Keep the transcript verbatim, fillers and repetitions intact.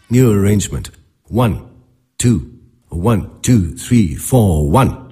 New arrangement. One, two, one, two, three, four, one.